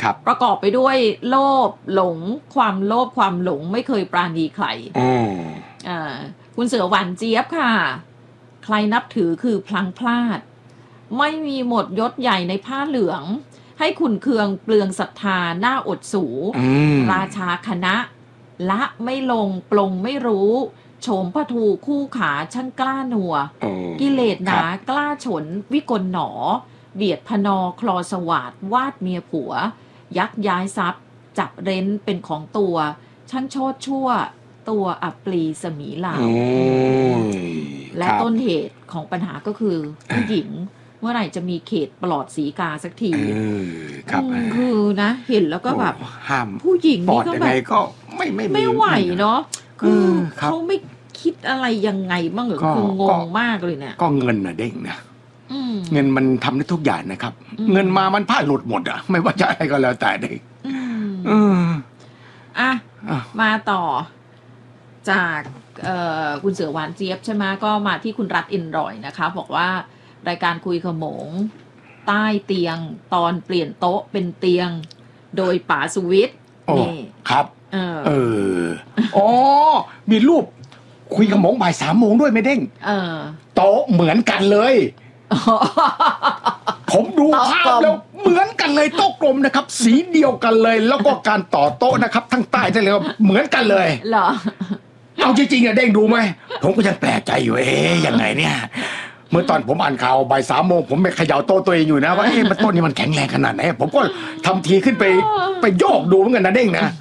ประกอบไปด้วยโลภหลงความโลภความหลงไม่เคยปราณีใครคุณเสือหวานเจี๊ยบค่ะใครนับถือคือพลังพลาดไม่มีหมดยศใหญ่ในผ้าเหลืองให้ขุนเคืองเปลืองศรัทธาหน้าอดสูราชาคณะละไม่ลงปลงไม่รู้โฉมพทูคู่ขาช่างกล้าหนัวกิเลสหนากล้าฉนวิกลหนอเบียดพนอคลอสวาดวาดเมียผัวยักย้ายทรัพย์จับเร้นเป็นของตัวช่างโชดชั่วตัวอับปลีสมีลาวและต้นเหตุของปัญหาก็คือผู้หญิงเมื่อไหร่จะมีเขตปลอดสีกาสักทีคือนะเห็นแล้วก็แบบห้ามผู้หญิงนี่ก็แบบไม่ไหวเนาะคือเขาไม่คิดอะไรยังไงบ้างหรือคืองงมากเลยเนี่ยก็เงินน่ะเด้งนะเงินมันทำได้ทุกอย่างนะครับเงินมามันพลาดหลุดหมดอ่ะไม่ว่าจะอะไรก็แล้วแต่เด้งมาต่อจากคุณเสือหวานเจี๊ยบใช่ไหมก็มาที่คุณรัฐอินรอยนะคะบอกว่ารายการคุยขโมงใต้เตียงตอนเปลี่ยนโต๊ะเป็นเตียงโดยป๋าสุวิทย์นี่ครับมีรูปคุยขโมงบ่าย3 โมงด้วยไม่เด้งโต๊ะเหมือนกันเลยผมดูภาพแล้วเหมือนกันเลยโต๊ะกลมนะครับสีเดียวกันเลยแล้วก็การต่อโต๊ะนะครับทั้งใต้ทั้งเหนือเหมือนกันเลยเหรอเอาจริงๆอะเด้งดูไหมผมก็ยังแปลกใจอยู่ยังไงเนี่ยเมื่อตอนผมอ่านข่าวบ่าย3 โมงผมไปเขย่าโต๊ะตัวเองอยู่นะว่ามันโต๊ะนี้มันแข็งแรงขนาดไหนผมก็ทำทีขึ้นไปโยกดูเหมือนกันนะเด้งนะ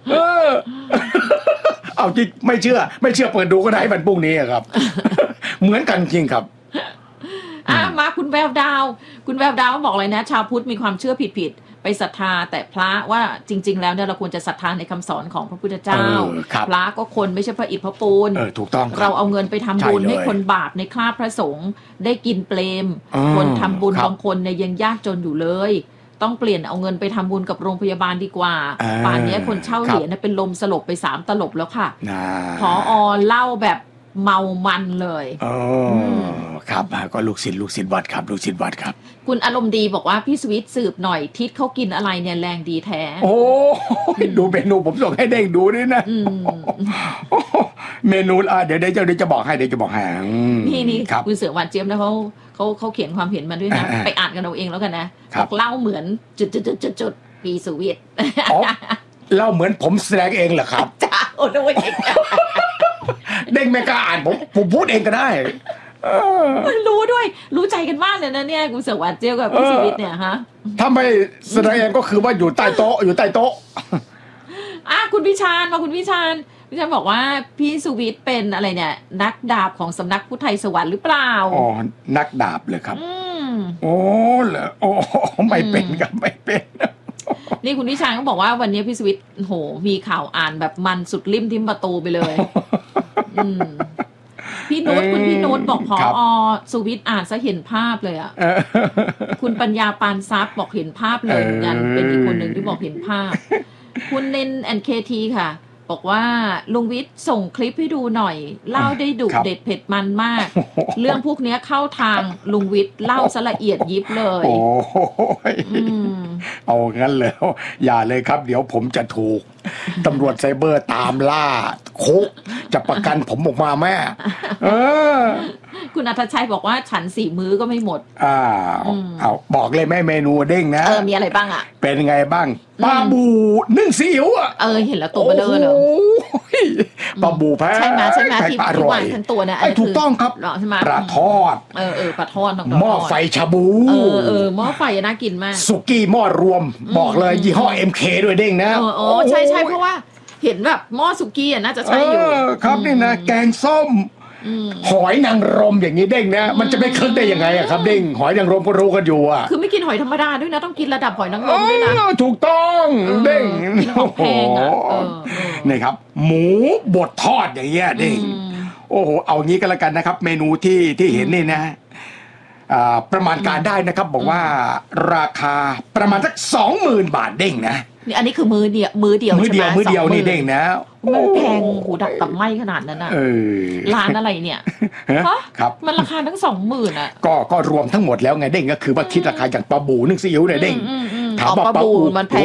เอาจริงไม่เชื่อเปิดดูก็ได้วันพรุ่งนี้ครับเหมือนกันจริงครับมาคุณแววดาวบอกเลยนะชาวพุทธมีความเชื่อผิดไปศรัทธาแต่พระว่าจริงๆแล้วเนี่ยเราควรจะศรัทธาในคำสอนของพระพุทธเจ้าพระก็คนไม่ใช่พระอิฐพระปูนถูกต้องเราเอาเงินไปทำบุญให้คนบาปในคราบพระสงฆ์ได้กินเปลมคนทำบุญบางคนเนี่ยยังยากจนอยู่เลยต้องเปลี่ยนเอาเงินไปทำบุญกับโรงพยาบาลดีกว่าป่านนี้คนเช่าเหรียญเป็นลมสลบไป3 ตลบแล้วค่ะผอ.เล่าแบบเมามันเลยครับก็ลูกศิษย์วัดครับลูกศิษย์วัดครับคุณอารมณ์ดีบอกว่าพี่สวิทสืบหน่อยทิศเขากินอะไรเนี่ยแรงดีแท้โอ้ดูเมนูผมส่งให้เด้งดูด้วยนะเมนูเดี๋ยวจะบอกให้นี่คุณเสือหวานเจี๊ยบนะเขาเขียนความเห็นมาด้วยนะไปอ่านกันเอาเองแล้วกันนะบอกเล่าเหมือนจุดพี่สวิทเล่าเหมือนผมแสดงเองเหรอครับจ้าโอ้ด้วยเด้งไม่กล้าอ่านผมพูดเองก็ได้มันรู้ด้วยรู้ใจกันมากเลยนะเนี่ยคุณเสือหวานเจี๊ยบกับพี่สวิทเนี่ยฮะถ้าไม่แสดงเองก็คือว่าอยู่ใต้โต๊ะคุณพิชานบอกว่าพี่สุวิทย์เป็นอะไรเนี่ยนักดาบของสำนักพุทธไทยสวรรค์หรือเปล่านักดาบเลยครับโอ้เหรอโอ้ไม่เป็นครับไม่เป็นนี่คุณพิชานเขาบอกว่าวันนี้พี่สุวิทย์โหมีข่าวอ่านแบบมันสุดริมทิมประตูไปเลยพี่นุชคุณพี่นุชบอกผอ.สุวิทย์อ่านซะเห็นภาพเลยอ่ะคุณปัญญาปานทรัพย์บอกเห็นภาพเลยกันเป็นอีกคนหนึ่งที่บอกเห็นภาพคุณเนนแอนเคทีค่ะบอกว่าลุงวิทย์ส่งคลิปให้ดูหน่อยเล่าได้ดุเด็ดเผ็ดมันมากเรื่องพวกนี้เข้าทางลุงวิทย์เล่าซะละเอียดยิบเลยเอางั้นแล้วอย่าเลยครับเดี๋ยวผมจะถูกตำรวจไซเบอร์ตามล่าคุกจะประกันผมออกมาแม่คุณณัฐชัยบอกว่าฉัน4 มื้อก็ไม่หมดเอาบอกเลยแม่เมนูเด้งนะมีอะไรบ้างอ่ะเป็นไงบ้างปลาบูนึ่งซีอิ๊วอ่ะเห็นแล้วตัวเบลอเลยปลาบูแพ้ใช่ไหมที่วางทั้งตัวนะถูกต้องครับปลาทอดปลาทอดหม้อไฟชาบูหม้อไฟน่ากินมากสุกี้หม้อรวมบอกเลยยี่ห้อ MK ด้วยเด้งนะใช่เพราะว่าเห็นแบบหม้อสุกี้น่าจะใช่อยู่ครับนี่นะแกงส้มหอยนางรมอย่างนี้เด้งนะมันจะไม่คึกได้ยังไงอะครับเด้งหอยนางรมก็รู้กันอยู่อะคือไม่กินหอยธรรมดาด้วยนะต้องกินระดับหอยนางรมด้วยนะถูกต้องเด้งของแพงอะนี่ครับหมูบดทอดอย่างเงี้ยเด้งโอ้โหเอางี้ก็แล้วกันนะครับเมนูที่เห็นนี่นะประมาณการได้นะครับบอกว่าราคาประมาณสัก 20,000 บาทเด้งนะอันนี้คือมื้อเดียวนี่เด้งนะมันแพงหูดับตับไหมขนาดนั้นอ่ะร้านอะไรเนี่ยครับมันราคาทั้ง 20,000อ่ะก็รวมทั้งหมดแล้วไงเด้งก็คือว่าคิดราคาอย่างปลาบูนึ่งซีอิ๊วเนี่ยเด้งถามว่าปลาบูมันแพง